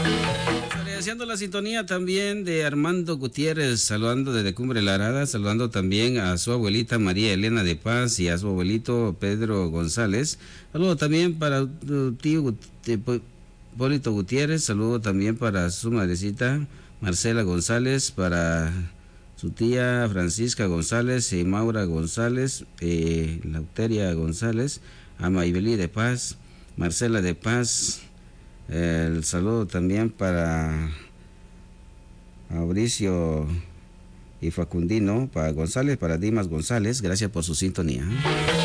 Agradeciendo la sintonía también de Armando Gutiérrez, saludando desde Cumbre La Arada, saludando también a su abuelita María Elena de Paz y a su abuelito Pedro González. Saludo también para tu tío Polito Gutiérrez, saludo también para su madrecita Marcela González, para su tía Francisca González y Maura González, Lauteria González, a Maybelí de Paz, Marcela de Paz. El saludo también para Mauricio y Facundino, para González, para Dimas González, gracias por su sintonía.